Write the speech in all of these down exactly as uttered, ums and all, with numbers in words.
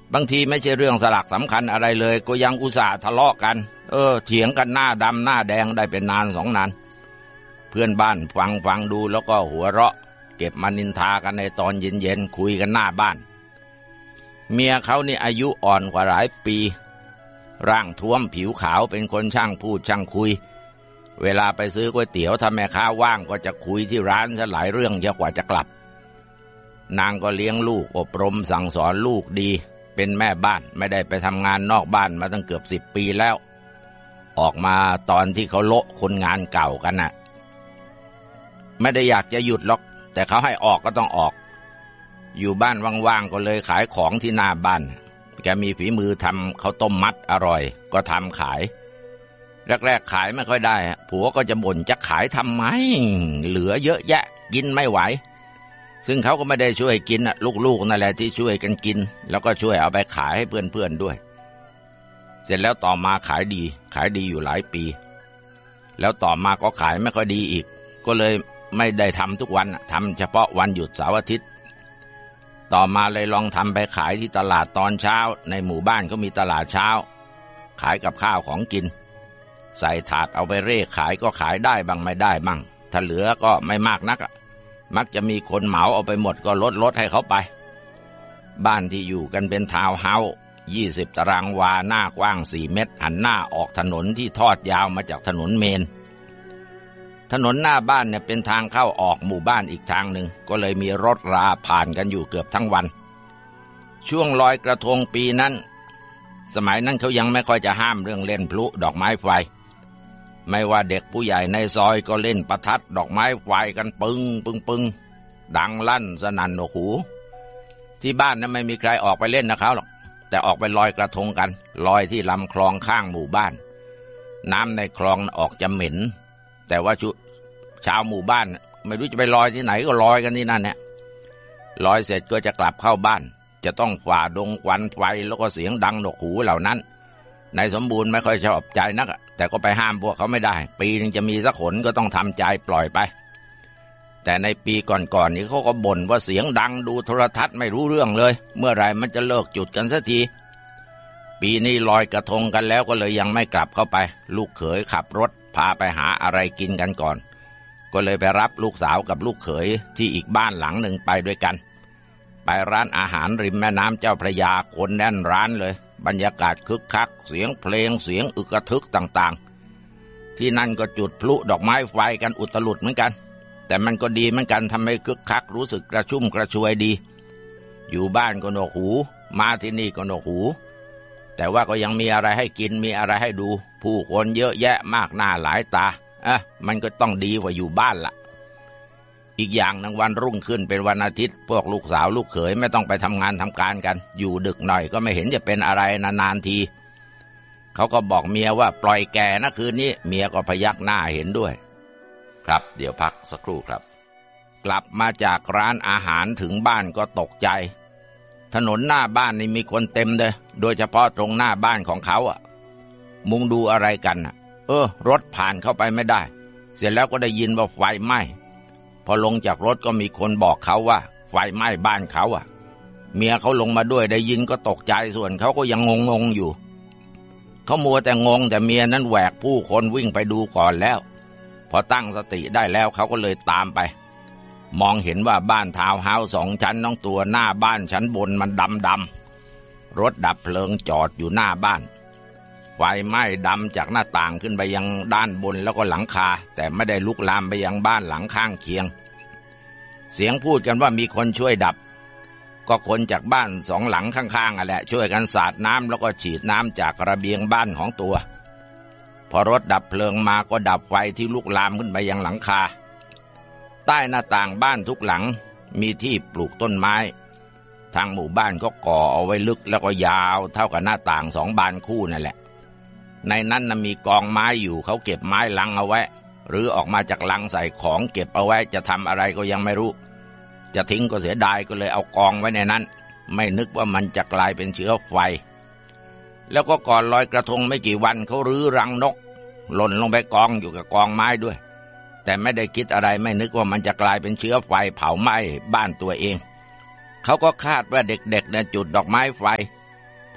บางทีไม่ใช่เรื่องสลักสำคัญอะไรเลยก็ยังอุตส่าห์ทะเลาะกันเออเถียงกันหน้าดำหน้าแดงได้เป็นนานสองนานเพื่อนบ้านฟังฟังดูแล้วก็หัวเราะเก็บมานินทากันในตอนเย็นๆคุยกันหน้าบ้านเมียเขานี่อายุอ่อนกว่าหลายปีร่างท้วมผิวขาวเป็นคนช่างพูดช่างคุยเวลาไปซื้อก๋วยเตี๋ยวถ้าแม่ค้าว่างก็จะคุยที่ร้านซะหลายเรื่องเยอะกว่าจะกลับนางก็เลี้ยงลูกอบรมสั่งสอนลูกดีเป็นแม่บ้านไม่ได้ไปทำงานนอกบ้านมาตั้งเกือบสิบปีแล้วออกมาตอนที่เขาโละคนงานเก่ากันน่ะไม่ได้อยากจะหยุดหรอกแต่เขาให้ออกก็ต้องออกอยู่บ้านว่างๆก็เลยขายของที่หน้าบ้านแกมีฝีมือทำข้าวต้มมัดอร่อยก็ทำขายแรกๆขายไม่ค่อยได้ผัวก็จะบ่นจะขายทำไมเหลือเยอะแยะกินไม่ไหวซึ่งเขาก็ไม่ได้ช่วยกินลูกๆนั่นแหละที่ช่วยกันกินแล้วก็ช่วยเอาไปขายให้เพื่อนๆด้วยเสร็จแล้วต่อมาขายดีขายดีอยู่หลายปีแล้วต่อมาก็ขายไม่ค่อยดีอีกก็เลยไม่ได้ทำทุกวันทำเฉพาะวันหยุดเสาร์อาทิตย์ต่อมาเลยลองทำไปขายที่ตลาดตอนเช้าในหมู่บ้านก็มีตลาดเช้าขายกับข้าวของกินใส่ถาดเอาไปเร่ขายก็ขายได้บ้างไม่ได้บ้างถ้าเหลือก็ไม่มากนักมักจะมีคนเหมาเอาไปหมดก็ลดลดให้เขาไปบ้านที่อยู่กันเป็นทาวน์เฮาส์ยี่สิบตารางวาหน้ากว้างสี่เมตรหันหน้าออกถนนที่ทอดยาวมาจากถนนเมนถนนหน้าบ้านเนี่ยเป็นทางเข้าออกหมู่บ้านอีกทางหนึ่งก็เลยมีรถราผ่านกันอยู่เกือบทั้งวันช่วงลอยกระทงปีนั้นสมัยนั้นเขายังไม่ค่อยจะห้ามเรื่องเล่นพลุดอกไม้ไฟไม่ว่าเด็กผู้ใหญ่ในซอยก็เล่นประทัดดอกไม้ไฟกันปึ้งปึ้งปึ้งดังลั่นสนั่นโอ้โหที่บ้านนั้นไม่มีใครออกไปเล่นนะครับหรอกแต่ออกไปลอยกระทงกันลอยที่ลำคลองข้างหมู่บ้านน้ำในคลองออกจะเหม็นแต่ว่าชาวหมู่บ้านไม่รู้จะไปลอยที่ไหนก็ลอยกันที่นั่นเนี่ยลอยเสร็จก็จะกลับเข้าบ้านจะต้องฝ่าดงควันไฟแล้วก็เสียงดังหนวกหูเหล่านั้นนายสมบูรณ์ไม่ค่อยชอบใจนักแต่ก็ไปห้ามพวกเขาไม่ได้ปีนึงจะมีสักหนก็ต้องทำใจปล่อยไปแต่ในปีก่อนๆนี้เขาก็บ่นว่าเสียงดังดูโทรทัศน์ไม่รู้เรื่องเลยเมื่อไหร่มันจะเลิกจุดกันสักทีปีนี้ลอยกระทงกันแล้วก็เลยยังไม่กลับเข้าไปลูกเขยขับรถพาไปหาอะไรกินกันก่อนก็เลยไปรับลูกสาวกับลูกเขยที่อีกบ้านหลังหนึ่งไปด้วยกันไปร้านอาหารริมแม่น้ำเจ้าพระยาคนแน่นร้านเลยบรรยากาศคึกคักเสียงเพลงเสียงอึกระทึกต่างๆที่นั่นก็จุดพลุดอกไม้ไฟกันอุตลุดเหมือนกันแต่มันก็ดีเหมือนกันทำให้คึกคักรู้สึกกระชุ่มกระชวยดีอยู่บ้านก็หนวกหูมาที่นี่ก็หนวกหูแต่ว่าก็ยังมีอะไรให้กินมีอะไรให้ดูผู้คนเยอะแยะมากหน้าหลายตาอ่ะมันก็ต้องดีกว่าอยู่บ้านละอีกอย่างนึงวันรุ่งขึ้นเป็นวันอาทิตย์พวกลูกสาวลูกเขยไม่ต้องไปทำงานทำการกันอยู่ดึกหน่อยก็ไม่เห็นจะเป็นอะไรนานๆทีเขาก็บอกเมียว่าปล่อยแกนะคืนนี้เมียก็พยักหน้าเห็นด้วยครับเดี๋ยวพักสักครู่ครับกลับมาจากร้านอาหารถึงบ้านก็ตกใจถนนหน้าบ้านนี่มีคนเต็มเลยโดยเฉพาะตรงหน้าบ้านของเขาอ่ะมุงดูอะไรกันอ่ะเออรถผ่านเข้าไปไม่ได้เสร็จแล้วก็ได้ยินว่าไฟไหม้พอลงจากรถก็มีคนบอกเขาว่าไฟไหม้บ้านเขาอ่ะเมียเขาลงมาด้วยได้ยินก็ตกใจส่วนเขาก็ยังงงๆอยู่เขามัวแต่งงแต่เมียนั้นแหวกผู้คนวิ่งไปดูก่อนแล้วพอตั้งสติได้แล้วเขาก็เลยตามไปมองเห็นว่าบ้านทาวน์เฮาส์สองชั้นน้องตัวหน้าบ้านชั้นบนมันดำดำรถดับเพลิงจอดอยู่หน้าบ้านไฟไหม้ดำจากหน้าต่างขึ้นไปยังด้านบนแล้วก็หลังคาแต่ไม่ได้ลุกลามไปยังบ้านหลังข้างเคียงเสียงพูดกันว่ามีคนช่วยดับก็คนจากบ้านสองหลังข้างๆอ่ะแหละช่วยกันสาดน้ำแล้วก็ฉีดน้ำจากระเบียงบ้านของตัวพอรถดับเพลิงมาก็ดับไฟที่ลุกลามขึ้นไปยังหลังคาใต้หน้าต่างบ้านทุกหลังมีที่ปลูกต้นไม้ทางหมู่บ้านก็ก่อเอาไว้ลึกแล้วก็ยาวเท่ากับหน้าต่างสองบานคู่นั่นแหละในนั้นน่ะมีกองไม้อยู่เขาเก็บไม้ลังเอาไว้หรือออกมาจากลังใส่ของเก็บเอาไว้จะทำอะไรก็ยังไม่รู้จะทิ้งก็เสียดายก็เลยเอากองไว้ในนั้นไม่นึกว่ามันจะกลายเป็นเชื้อไฟแล้วก็ก่อนลอยกระทงไม่กี่วันเขารื้อรังนกหล่นลงไปกองอยู่กับกองไม้ด้วยแต่ไม่ได้คิดอะไรไม่นึกว่ามันจะกลายเป็นเชื้อไฟเผาไหม้บ้านตัวเองเขาก็คาดว่าเด็กๆเนี่ยจุดดอกไม้ไฟ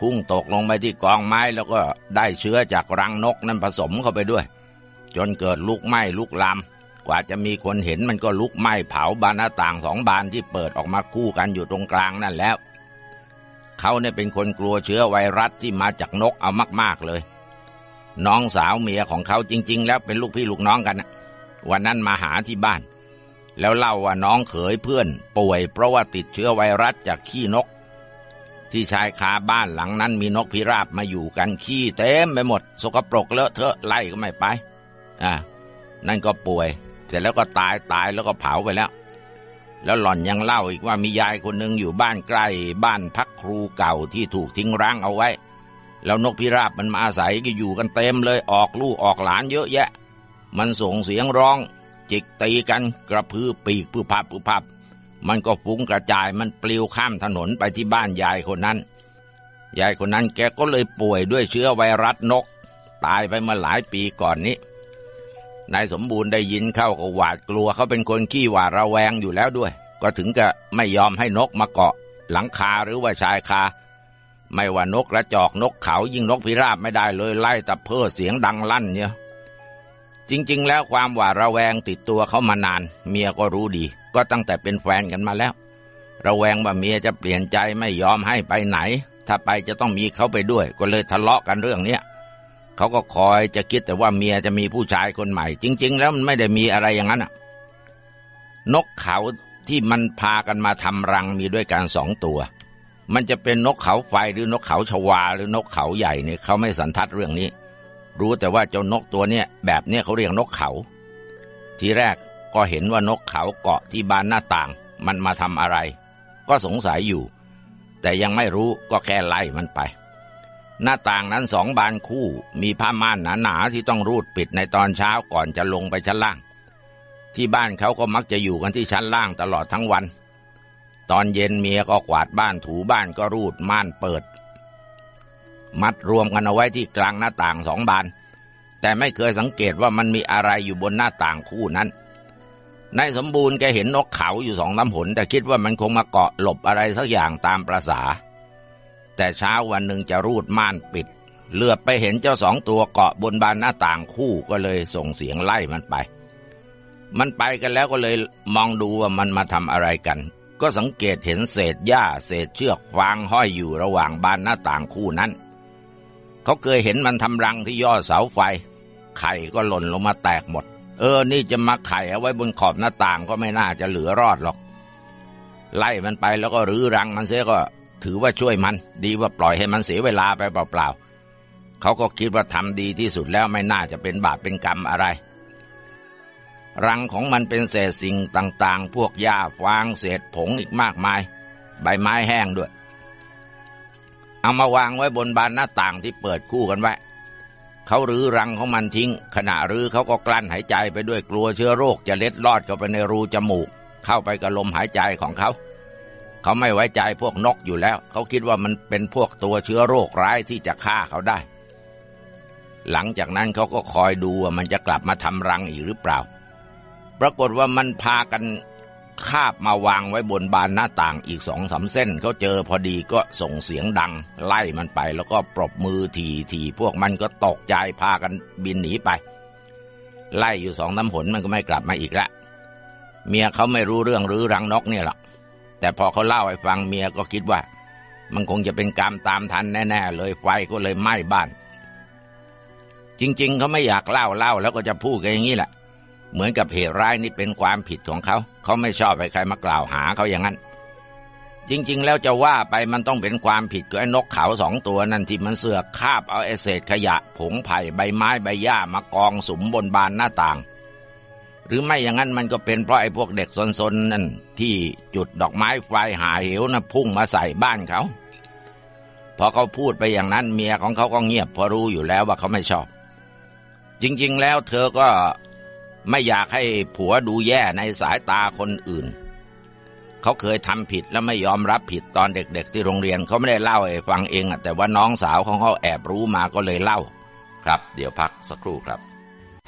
พุ่งตกลงไปที่กองไม้แล้วก็ได้เชื้อจากรังนกนั้นผสมเข้าไปด้วยจนเกิดลุกไหม้ลุกลามกว่าจะมีคนเห็นมันก็ลุกไหม้เผาบานหน้าต่างสองบานที่เปิดออกมาคู่กันอยู่ตรงกลางนั่นแล้วเขาเนี่ยเป็นคนกลัวเชื้อไวรัสที่มาจากนกเอามากๆเลยน้องสาวเมียของเขาจริงๆแล้วเป็นลูกพี่ลูกน้องกันนะวันนั้นมาหาที่บ้านแล้วเล่าว่าน้องเขยเพื่อนป่วยเพราะว่าติดเชื้อไวรัสจากขี้นกที่ชายคาบ้านหลังนั้นมีนกพิราบมาอยู่กันขี้เต็มไปหมดสกปรกเลอะเทอะไล่ก็ไม่ไปอ่านั่นก็ป่วยเสร็จแล้วก็ตายตายแล้วก็เผาไปแล้วแล้วหล่อนยังเล่าอีกว่ามียายคนหนึ่งอยู่บ้านใกล้บ้านพักครูเก่าที่ถูกทิ้งร้างเอาไว้แล้วนกพิราบมันมาอาศัยก็อยู่กันเต็มเลยออกลูกออกหลานเยอะแยะมันส่งเสียงร้องจิกตีกันกระพือปีกพื้พับพื้พับมันก็ฟุ้งกระจายมันปลิวข้ามถนนไปที่บ้านยายคนนั้นยายคนนั้นแกก็เลยป่วยด้วยเชื้อไวรัสนกตายไปมาหลายปีก่อนนี้นายสมบูรณ์ได้ยินเข้าก็หวาดกลัวเขาเป็นคนขี้หวาดระแวงอยู่แล้วด้วยก็ถึงกับไม่ยอมให้นกมาเกาะหลังคาหรือว่าชายคาไม่ว่านกกระจอกนกเขายิ่งนกพิราบไม่ได้เลยไล่ตะเพิดเสียงดังลั่นเนี่ยจริงๆแล้วความหวาดระแวงติดตัวเขามานานเมียก็รู้ดีก็ตั้งแต่เป็นแฟนกันมาแล้วระแวงว่าเมียจะเปลี่ยนใจไม่ยอมให้ไปไหนถ้าไปจะต้องมีเขาไปด้วยก็เลยทะเลาะกันเรื่องนี้เขาก็คอยจะคิดแต่ว่าเมียจะมีผู้ชายคนใหม่จริงๆแล้วมันไม่ได้มีอะไรอย่างนั้นน่ะนกเขาที่มันพากันมาทำรังมีด้วยกันสองตัวมันจะเป็นนกเขาไฟหรือนกเขาชวาหรือนกเขาใหญ่เนี่ยเขาไม่สันทัดเรื่องนี้รู้แต่ว่าเจ้านกตัวเนี้ยแบบเนี้ยเขาเรียกนกเขาทีแรกก็เห็นว่านกเขาเกาะที่บานหน้าต่างมันมาทำอะไรก็สงสัยอยู่แต่ยังไม่รู้ก็แค่ไล่มันไปหน้าต่างนั้นสองบานคู่มีผ้าม่านหนาๆที่ต้องรูดปิดในตอนเช้าก่อนจะลงไปชั้นล่างที่บ้านเขาก็มักจะอยู่กันที่ชั้นล่างตลอดทั้งวันตอนเย็นเมียก็กวาดบ้านถูบ้านก็รูดม่านเปิดมัดรวมกันเอาไว้ที่กลางหน้าต่างสองบานแต่ไม่เคยสังเกตว่ามันมีอะไรอยู่บนหน้าต่างคู่นั้นนายสมบูรณ์แกเห็นนกเขาอยู่สองลำหนแต่คิดว่ามันคงมาเกาะหลบอะไรสักอย่างตามประสาแต่เช้าวันหนึ่งจะรูดม่านปิดเหลือบไปเห็นเจ้าสองตัวเกาะบนบานหน้าต่างคู่ก็เลยส่งเสียงไล่มันไปมันไปกันแล้วก็เลยมองดูว่ามันมาทำอะไรกันก็สังเกตเห็นเศษหญ้าเศษเชือกฟางห้อยอยู่ระหว่างบานหน้าต่างคู่นั้นเขาเคยเห็นมันทำรังที่ยอดเสาไฟไข่ก็หล่นลงมาแตกหมดเออนี่จะมาไข่เอาไว้บนขอบหน้าต่างก็ไม่น่าจะเหลือรอดหรอกไล่มันไปแล้วก็รื้อรังมันเสียก็ถือว่าช่วยมันดีว่าปล่อยให้มันเสียเวลาไปเปล่าๆเขาก็คิดว่าทำดีที่สุดแล้วไม่น่าจะเป็นบาปเป็นกรรมอะไรรังของมันเป็นเศษสิ่งต่างๆพวกหญ้าฟางเศษผงอีกมากมายใบไม้แห้งด้วยเอามาวางไว้บนบานหน้าต่างที่เปิดคู่กันไว้เขารื้อรังของมันทิ้งขณะรื้อเขาก็กลั้นหายใจไปด้วยกลัวเชื้อโรคจะเล็ดลอดเข้าไปในรูจมูกเข้าไปกับลมหายใจของเขาเขาไม่ไว้ใจพวกนกอยู่แล้วเขาคิดว่ามันเป็นพวกตัวเชื้อโรคร้ายที่จะฆ่าเขาได้หลังจากนั้นเขาก็คอยดูว่ามันจะกลับมาทำรังอีกหรือเปล่าปรากฏว่ามันพากันคาบมาวางไว้บนบานหน้าต่างอีกสองสามเส้นเขาเจอพอดีก็ส่งเสียงดังไล่มันไปแล้วก็ปรบมือทีๆพวกมันก็ตกใจพากันบินหนีไปไล่อยู่สองน้ำหนมันก็ไม่กลับมาอีกละเมียเขาไม่รู้เรื่องรื้อรังนกเนี่ยหรอกแต่พอเขาเล่าให้ฟังเมียก็คิดว่ามันคงจะเป็นกรรมตามทันแน่ๆเลยไฟก็เลยไหม้บ้านจริงๆเขาไม่อยากเล่าเล่าแล้วก็จะพูดกันอย่างนี้แหละเหมือนกับเหตุร้ายนี่เป็นความผิดของเขาเขาไม่ชอบให้ใครมากล่าวหาเขาอย่างนั้นจริงๆแล้วจะว่าไปมันต้องเป็นความผิดของไอ้นกเขาสองตัวนั่นที่มันเสือกคาบเอาไอ้เศษขยะผงไผ่ใบไม้ใบหญ้ามากองสุมบนบานหน้าต่างหรือไม่อย่างนั้นมันก็เป็นเพราะไอ้พวกเด็กซนๆนั่นที่จุดดอกไม้ไฟหาเหวนะพุ่งมาใส่บ้านเขาพอเขาพูดไปอย่างนั้นเมียของเขาก็เงียบพอรู้อยู่แล้วว่าเขาไม่ชอบจริงๆแล้วเธอก็ไม่อยากให้ผัวดูแย่ในสายตาคนอื่นเขาเคยทำผิดแล้วไม่ยอมรับผิดตอนเด็กๆที่โรงเรียนเขาไม่ได้เล่าให้ฟังเองแต่ว่าน้องสาวของเขาแอบรู้มาก็เลยเล่าครับเดี๋ยวพักสักครู่ครับ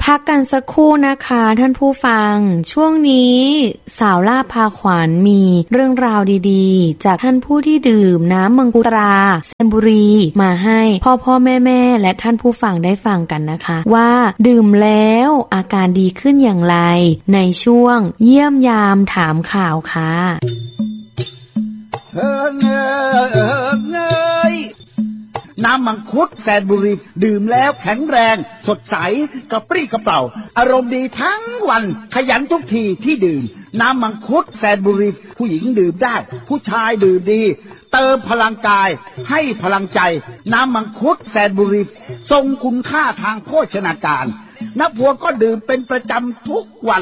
พักกันสักครู่นะคะท่านผู้ฟังช่วงนี้สาวล่าพาขวัญมีเรื่องราวดีๆจากท่านผู้ที่ดื่มน้ำมังคุดตราเซมบุรีมาให้พ่อพ่อแม่แม่และท่านผู้ฟังได้ฟังกันนะคะว่าดื่มแล้วอาการดีขึ้นอย่างไรในช่วงเยี่ยมยามถามข่าวค่ะเฮ้ยเฮ้ยน้ำมังคุดแสนบุรีดื่มแล้วแข็งแรงสดใสกระปรี้กระเปร่าอารมณ์ดีทั้งวันขยันทุกทีที่ดื่มน้ำมังคุดแสนบุรีผู้หญิงดื่มได้ผู้ชายดื่มดีเติมพลังกายให้พลังใจน้ำมังคุดแสนบุรีทรงคุณค่าทางโภชนาการนักพวงก็ดื่มเป็นประจำทุกวัน